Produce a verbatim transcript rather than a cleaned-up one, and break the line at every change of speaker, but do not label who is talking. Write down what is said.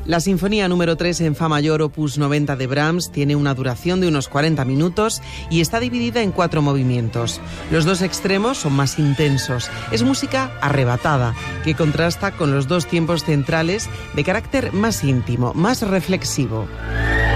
La Sinfonía número tres en Fa mayor, opus noventa de Brahms, tiene una duración de unos cuarenta minutos y está dividida en cuatro movimientos. Los dos extremos son más intensos. Es música arrebatada, que contrasta con los dos tiempos centrales de carácter más íntimo, más reflexivo.